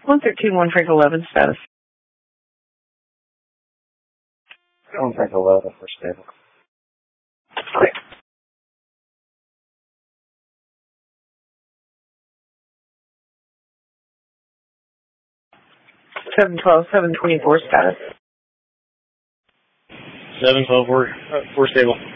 113, 1 Frank 11, status. 1 Frank 11 for stable. Clear. 712, 724, status. 712, we're stable.